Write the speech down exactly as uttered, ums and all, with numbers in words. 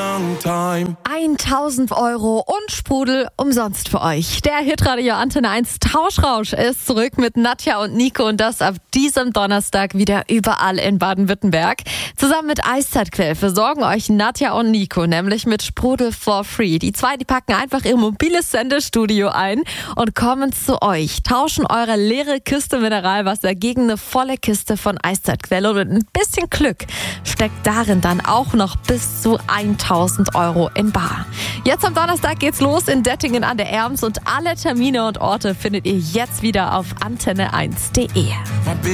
tausend Euro und Sprudel umsonst für euch. Der Hitradio Antenne eins Tauschrausch ist zurück mit Nadja und Nico und das ab diesem Donnerstag wieder überall in Baden-Württemberg. Zusammen mit Eiszeitquell versorgen euch Nadja und Nico nämlich mit Sprudel for free. Die zwei, die packen einfach ihr mobiles Sendestudio ein und kommen zu euch, tauschen eure leere Kiste Mineralwasser gegen eine volle Kiste von Eiszeitquell und mit ein bisschen Glück steckt darin dann auch noch bis zu tausend Euro in bar. Jetzt am Donnerstag geht's los in Dettingen an der Erms und alle Termine und Orte findet ihr jetzt wieder auf antenne eins punkt de.